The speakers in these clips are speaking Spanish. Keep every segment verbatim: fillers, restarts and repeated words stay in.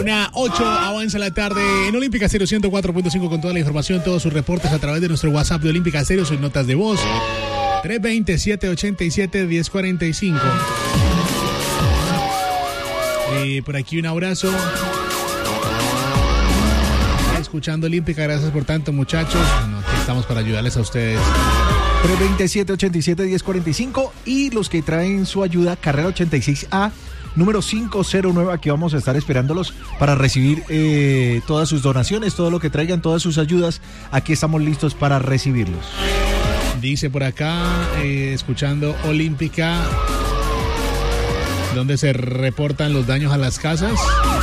Una ocho, avanza la tarde en Olímpica Estéreo ciento cuatro punto cinco con toda la información, todos sus reportes a través de nuestro WhatsApp de Olímpica Estéreo, sus notas de voz. tres dos cero, siete ocho siete, uno cero cuatro cinco. Eh, por aquí un abrazo. Escuchando Olímpica, gracias por tanto, muchachos. Bueno, aquí estamos para ayudarles a ustedes. tres dos cero, siete ocho siete, uno cero cuatro cinco y los que traen su ayuda, carrera ochenta y seis A, número cinco cero nueve, aquí vamos a estar esperándolos para recibir eh, todas sus donaciones, todo lo que traigan, todas sus ayudas, aquí estamos listos para recibirlos. Dice por acá, eh, escuchando Olímpica, ¿dónde se reportan los daños a las casas?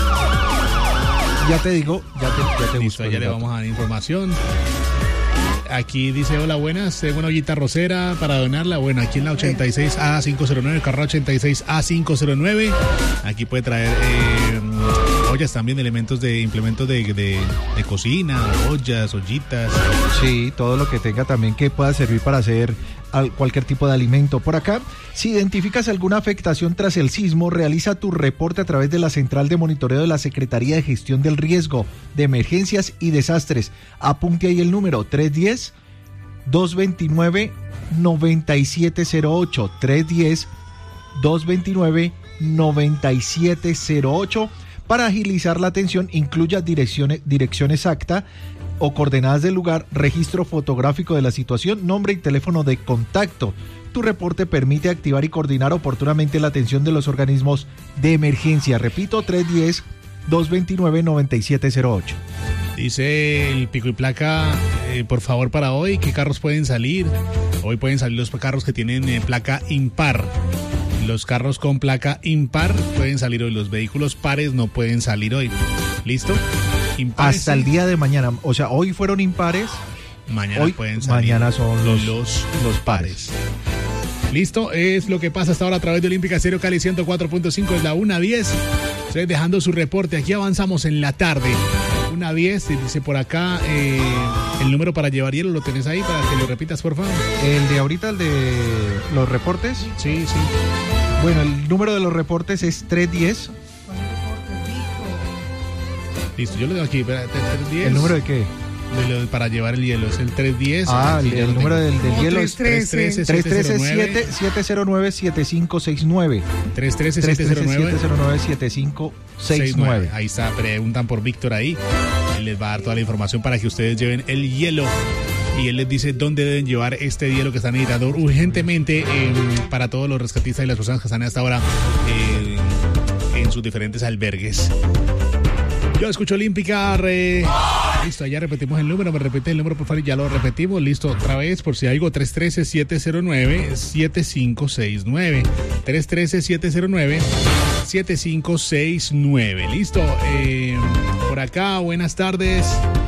Ya te digo, ya te, ya te Listo, busco. ya le vamos a dar información. Aquí dice, hola, buenas, tengo una ollita rosera para donarla. Bueno, aquí en la ochenta y seis A cinco cero nueve, carrera ochenta y seis A cinco cero nueve. Aquí puede traer eh, ollas también, elementos de implementos de, de, de cocina, ollas, ollitas. Sí, todo lo que tenga también que pueda servir para hacer cualquier tipo de alimento. Por acá, si identificas alguna afectación tras el sismo, realiza tu reporte a través de la central de monitoreo de la Secretaría de Gestión del Riesgo de Emergencias y Desastres. Apunte ahí el número tres uno cero, dos dos nueve, nueve siete cero ocho, tres uno cero, dos dos nueve, nueve siete cero ocho. Para agilizar la atención, incluya dirección, dirección exacta o coordenadas del lugar, registro fotográfico de la situación, nombre y teléfono de contacto. Tu reporte permite activar y coordinar oportunamente la atención de los organismos de emergencia. Repito, tres uno cero, dos dos nueve, nueve siete cero ocho. Dice el pico y placa, eh, por favor, para hoy, ¿qué carros pueden salir? Hoy pueden salir los carros que tienen eh, placa impar. Los carros con placa impar pueden salir hoy, los vehículos pares no pueden salir hoy. ¿Listo? Impares, hasta el día de mañana, o sea, hoy fueron impares, mañana hoy, pueden salir, mañana son los, los, los pares. Listo, es lo que pasa hasta ahora a través de Olímpica Estéreo Cali ciento cuatro punto cinco, es la una diez. Ustedes dejando su reporte, aquí avanzamos en la tarde. una diez, dice por acá, eh, el número para llevar hielo, ¿lo tenés ahí para que lo repitas, por favor? El de ahorita, el de los reportes. Sí, sí. Bueno, el número de los reportes es tres uno cero. Listo, yo lo tengo aquí. Espera, tres diez. ¿El número de qué? De lo, para llevar el hielo, es el tres diez. Ah, sí, el, el número del, del hielo es tres uno tres, tres uno tres, siete cero nueve, siete cinco seis nueve. tres uno tres, siete cero nueve, siete cinco seis nueve. Ahí está, preguntan por Víctor ahí. Él les va a dar toda la información para que ustedes lleven el hielo. Y él les dice dónde deben llevar este hielo que están necesitando urgentemente eh, para todos los rescatistas y las personas que están hasta ahora eh, en sus diferentes albergues. Yo escucho Olímpica. Re... Listo, ya repetimos el número. Me repite el número, por favor. Ya lo repetimos. Listo, otra vez, por si algo. tres uno tres, siete cero nueve, siete cinco seis nueve. tres uno tres, siete cero nueve, siete cinco seis nueve. Listo. Eh, por acá, buenas tardes.